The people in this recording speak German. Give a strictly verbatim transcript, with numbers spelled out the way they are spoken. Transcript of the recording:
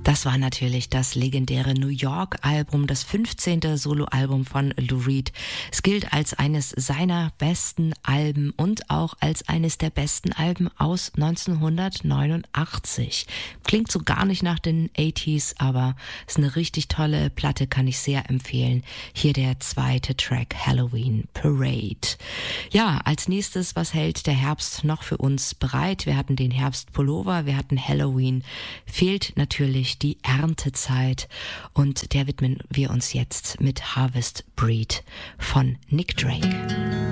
Das war natürlich das legendäre New York-Album, das fünfzehnte Soloalbum von Lou Reed. Es gilt als eines seiner besten Alben und auch als eines der besten Alben aus neunzehnhundertneunundachtzig. Klingt so gar nicht nach den achtziger, aber ist eine richtig tolle Platte, kann ich sehr empfehlen. Hier der zweite Track, Halloween Parade. Ja, als nächstes, was hält der Herbst noch für uns bereit? Wir hatten den Herbstpullover, wir hatten Halloween. Fehlt natürlich die Erntezeit und der widmen wir uns jetzt mit Harvest Breed von Nick Drake.